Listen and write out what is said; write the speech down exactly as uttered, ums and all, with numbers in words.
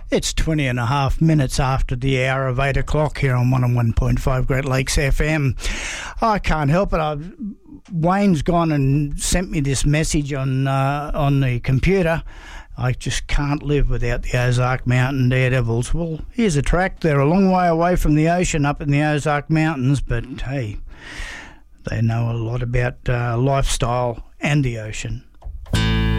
It's twenty and a half minutes after the hour of eight o'clock here on one oh one point five Great Lakes F M. I can't help it. I've, Wayne's gone and sent me this message on uh, on the computer. I just can't live without the Ozark Mountain Daredevils. Well, here's a track. They're a long way away from the ocean up in the Ozark Mountains, but hey, they know a lot about uh, lifestyle and the ocean.